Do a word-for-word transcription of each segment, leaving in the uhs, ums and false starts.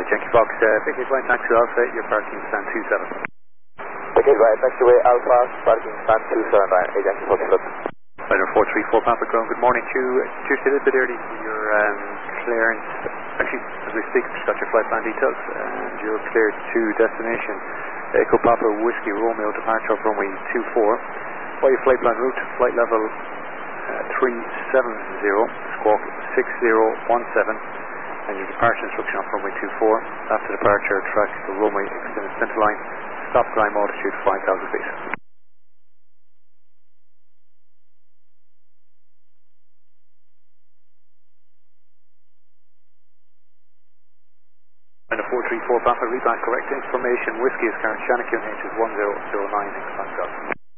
Yankee Fox, uh, vacate right taxi Alpha, your parking stand two seven. Vacate right taxiway Alpha, parking stand two seven nine, eight Yankee Fox. Rider four three four Papa Ground, good morning to you. Just a little bit early for your um, clearance. Actually, as we speak, just got your flight plan details and you're cleared to destination. Echo Papa Whiskey Romeo, departure of runway two four. By your flight plan route, flight level uh, three seven zero, squawk six zero one seven, and your departure instruction off runway two four. After departure, track the runway extended center line, stop climb altitude five thousand feet. And a four three four Papa, read correct information. Whiskey is current Shannon Q H is one zero zero nine, next time go.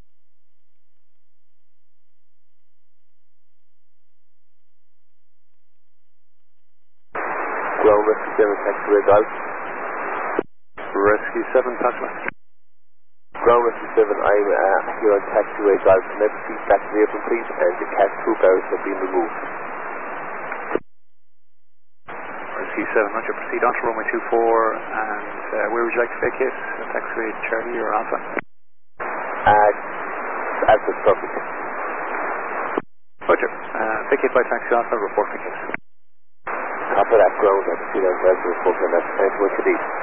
Ground Rescue seven, taxiway Golf. Rescue seven, Papa. Ground Rescue seven, I'm uh, here on taxiway Golf. Never seat back to the apron, please, and the cat crew barrels have been removed. Rescue seven, Roger, proceed on to runway two four, and uh, where would you like to vacate? Taxiway Charlie or Alpha? Uh, Alpha, perfect. Roger, uh, vacate by taxi Alpha, report vacate. Copy that, ground, I can see that well, report on that, thanks much indeed.